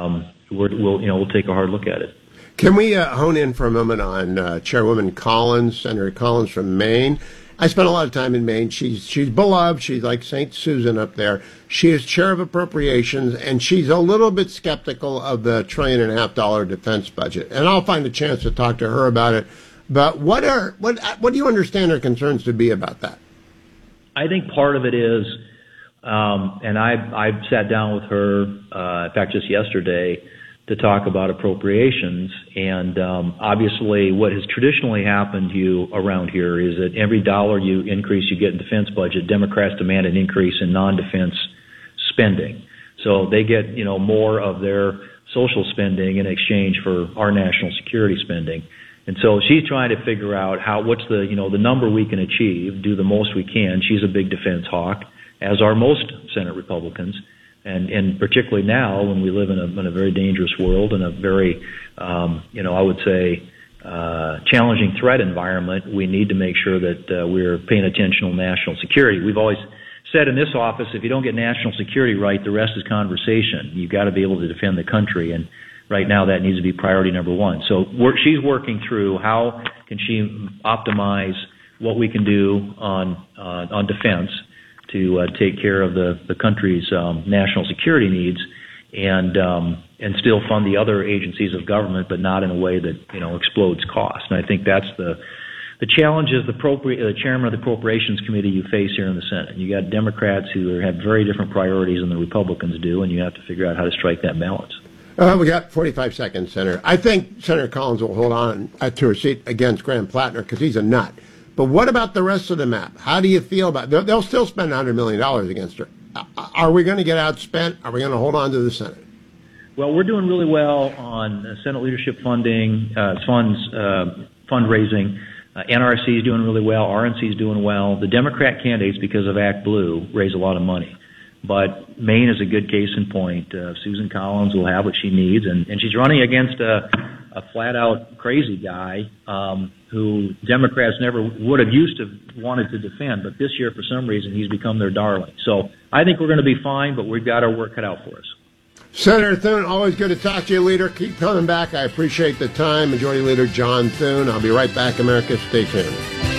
we'll take a hard look at it. Can we hone in for a moment on Chairwoman Collins, Senator Collins from Maine? I spent a lot of time in Maine. She's beloved. She's like St. Susan up there. She is chair of appropriations, and she's a little bit skeptical of the $1.5 trillion defense budget. And I'll find a chance to talk to her about it. But what do you understand her concerns to be about that? I think part of it is, and I've sat down with her, in fact, just yesterday, to talk about appropriations. And obviously what has traditionally happened to you around here is that every dollar you increase you get in defense budget, Democrats demand an increase in non-defense spending. So they get, more of their social spending in exchange for our national security spending. And so she's trying to figure out what's the number we can achieve, do the most we can. She's a big defense hawk, as are most Senate Republicans. And particularly now, when we live in a very dangerous world and a very, I would say, challenging threat environment, we need to make sure that we're paying attention to national security. We've always said in this office, if you don't get national security right, the rest is conversation. You've got to be able to defend the country, and right now that needs to be priority number one. So she's working through how can she optimize what we can do on defense to take care of the country's national security needs, and still fund the other agencies of government, but not in a way that explodes costs. And I think that's the challenges the chairman of the Appropriations Committee you face here in the Senate. You got Democrats who have very different priorities than the Republicans do, and you have to figure out how to strike that balance. We got 45 seconds, Senator. I think Senator Collins will hold on to her seat against Graham Plattner because he's a nut. But what about the rest of the map? How do you feel about it? They'll still spend $100 million against her. Are we going to get outspent? Are we going to hold on to the Senate? Well, we're doing really well on Senate leadership funding, fundraising. NRC is doing really well. RNC is doing well. The Democrat candidates, because of Act Blue, raise a lot of money. But Maine is a good case in point. Susan Collins will have what she needs, and she's running against a flat-out crazy guy who Democrats never would have used to wanted to defend, but this year, for some reason, he's become their darling. So I think we're going to be fine, but we've got our work cut out for us. Senator Thune, always good to talk to you, Leader. Keep coming back. I appreciate the time. Majority Leader John Thune. I'll be right back, America. Stay tuned.